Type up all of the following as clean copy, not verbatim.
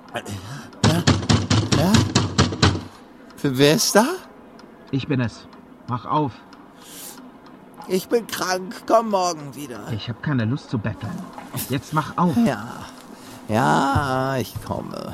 Ja? Wer ist da? Ich bin es. Mach auf. Ich bin krank. Komm morgen wieder. Ich habe keine Lust zu betteln. Jetzt mach auf. Ja, ich komme.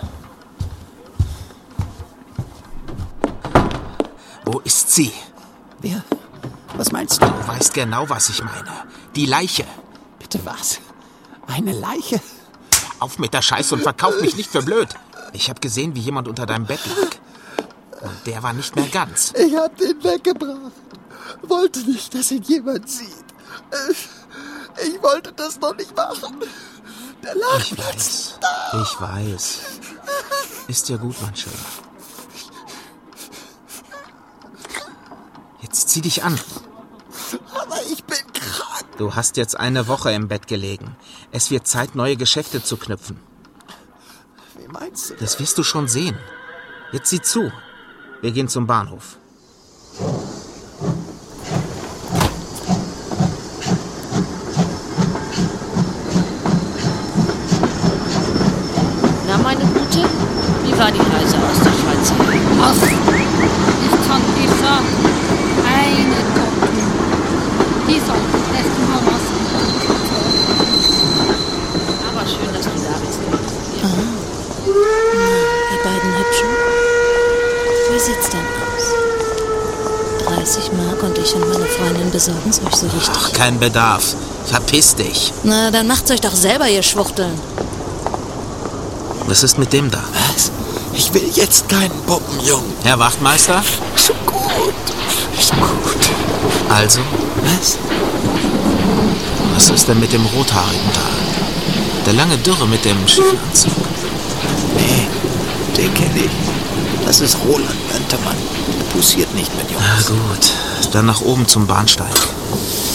Wo ist sie? Wer? Was meinst du? Du weißt genau, was ich meine. Die Leiche. Bitte was? Eine Leiche? Auf mit der Scheiße und verkauf mich nicht für blöd. Ich habe gesehen, wie jemand unter deinem Bett lag. Und der war nicht mehr ganz. Ich hab den weggebracht. Wollte nicht, dass ihn jemand sieht. Ich wollte das noch nicht machen. Der lag plötzlich da. Ich weiß. Ist dir gut, mein Schöner. Jetzt zieh dich an. Aber ich bin krank. Du hast jetzt eine Woche im Bett gelegen. Es wird Zeit, neue Geschäfte zu knüpfen. Wie meinst du? Das wirst du schon sehen. Jetzt sieh zu. Wir gehen zum Bahnhof. Na, meine Gute, wie war die Reise aus der Schweiz her? Ach, ich kann dir sagen, eine Tochter. Die soll echt nur was. Aber schön, dass du da bist. Ihr beiden Hübschen. Wie sieht's denn aus? 30 Mark und ich und meine Freundin besorgen's euch so richtig. Ach, kein Bedarf. Verpiss dich. Na, dann macht's euch doch selber, ihr Schwuchteln. Was ist mit dem da? Was? Ich will jetzt keinen Puppenjungen. Herr Wachtmeister? So gut. So gut. Also, Was? was ist denn mit dem Rothaarigen da? Der lange Dürre mit dem Schiffanzug. Nee, den kenne ich. Das ist Roland Möntermann. Der poussiert nicht mit Jungs. Na gut, dann nach oben zum Bahnsteig.